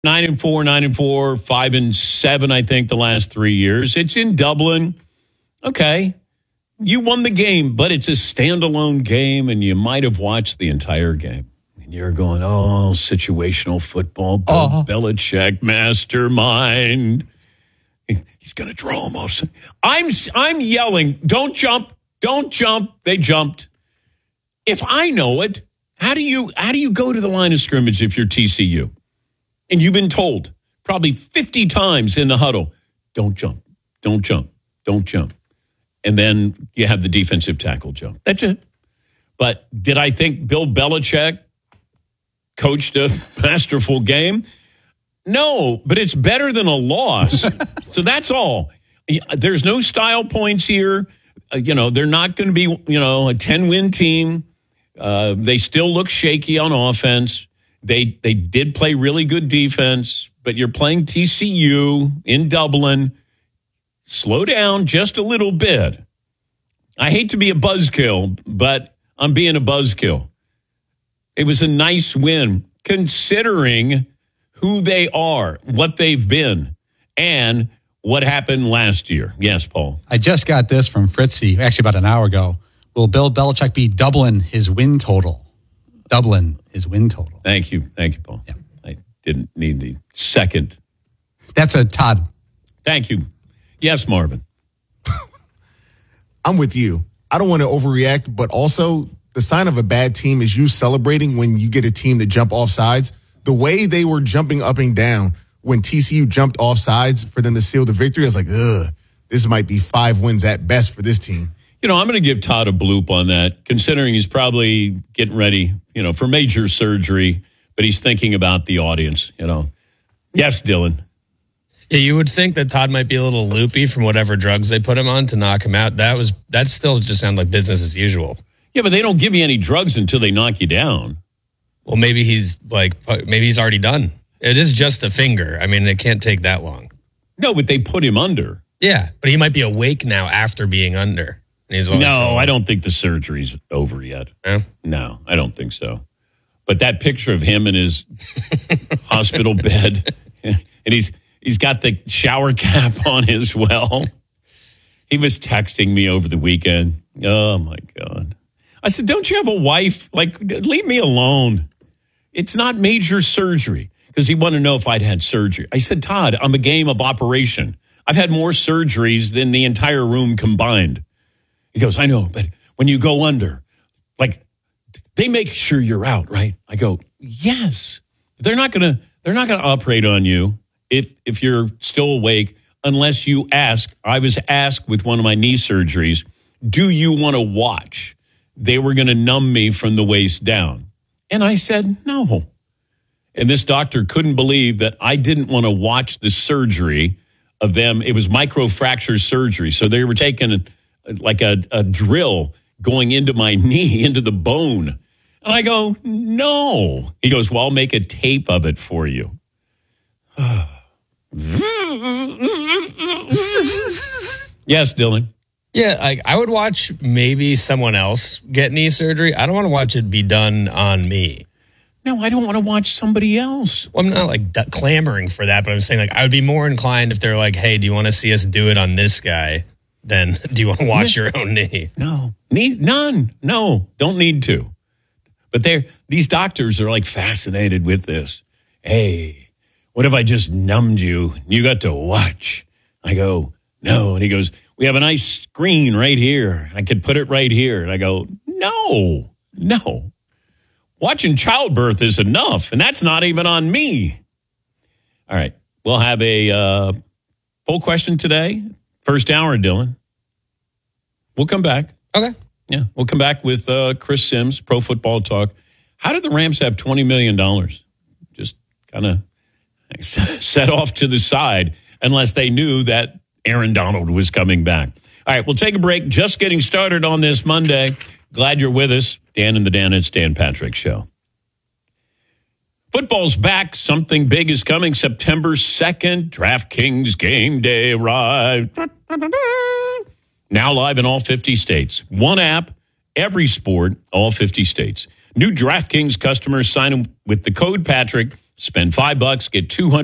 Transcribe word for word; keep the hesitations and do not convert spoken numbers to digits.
Nine and four, nine and four, five and seven, I think, the last three years. It's in Dublin. Okay. You won the game, but it's a standalone game, and you might have watched the entire game. And you're going, oh, situational football, Bill oh. Belichick, mastermind. He's going to draw him off. I'm, I'm yelling, don't jump, don't jump. They jumped. If I know it, how do you how do you go to the line of scrimmage if you're T C U? And you've been told probably fifty times in the huddle, don't jump, don't jump, don't jump. And then you have the defensive tackle jump. That's it. But did I think Bill Belichick coached a masterful game? No, but it's better than a loss. So that's all. There's no style points here. Uh, you know, they're not going to be, you know, a ten-win team. Uh, they still look shaky on offense. They they did play really good defense, but you're playing T C U in Dublin. Slow down just a little bit. I hate to be a buzzkill, but I'm being a buzzkill. It was a nice win considering who they are, what they've been, and what happened last year. Yes, Paul. I just got this from Fritzy, actually about an hour ago. Will Bill Belichick be doubling his win total? Doubling his win total. Thank you. Thank you, Paul. Yeah. I didn't need the second. That's a Todd. Thank you. Yes, Marvin. I'm with you. I don't want to overreact, but also the sign of a bad team is you celebrating when you get a team to jump off sides. The way they were jumping up and down when T C U jumped off sides for them to seal the victory, I was like, ugh, this might be five wins at best for this team. You know, I'm going to give Todd a bloop on that, considering he's probably getting ready, you know, for major surgery, but he's thinking about the audience, you know. Yes, Dylan. Yeah, you would think that Todd might be a little loopy from whatever drugs they put him on to knock him out. That was that still just sounded like business as usual. Yeah, but they don't give you any drugs until they knock you down. Well, maybe he's like, maybe he's already done. It is just a finger. I mean, it can't take that long. No, but they put him under. Yeah, but he might be awake now after being under. And he's like, no, oh. I don't think the surgery's over yet. Yeah? No, I don't think so. But that picture of him in his hospital bed, and he's he's got the shower cap on as well. He was texting me over the weekend. Oh, my God. I said, don't you have a wife? Like, leave me alone. It's not major surgery. Because he wanted to know if I'd had surgery. I said, Todd, I'm a game of operation. I've had more surgeries than the entire room combined. He goes, I know, but when you go under, like, they make sure you're out, right? I go, yes. They're not gonna they're not gonna operate on you if if you're still awake unless you ask. I was asked with one of my knee surgeries, do you want to watch? They were gonna numb me from the waist down. And I said, no. And this doctor couldn't believe that I didn't want to watch the surgery of them. It was microfracture surgery. So they were taking like a, a drill going into my knee, into the bone. And I go, no. He goes, well, I'll make a tape of it for you. Yes, Dylan. Yeah, I, I would watch maybe someone else get knee surgery. I don't want to watch it be done on me. No, I don't want to watch somebody else. Well, I'm not like d- clamoring for that, but I'm saying like I would be more inclined if they're like, hey, do you want to see us do it on this guy? Then do you want to watch your own knee? No, need none. No, don't need to. But they're these doctors are like fascinated with this. Hey, what if I just numbed you? You got to watch. I go, no. And he goes, we have a nice screen right here. I could put it right here. And I go, no, no. Watching childbirth is enough, and that's not even on me. All right. We'll have a uh, poll question today. First hour, Dylan. We'll come back. Okay. Yeah, we'll come back with uh, Chris Sims, Pro Football Talk. How did the Rams have twenty million dollars? Just kind of set off to the side unless they knew that Aaron Donald was coming back. All right, we'll take a break. Just getting started on this Monday. Glad you're with us. Dan and the Dan It's Dan Patrick Show. Football's back. Something big is coming September second. DraftKings Game Day arrived. Now live in all fifty states. One app, every sport, all fifty states. New DraftKings customers sign in with the code Patrick. Spend five bucks, get two hundred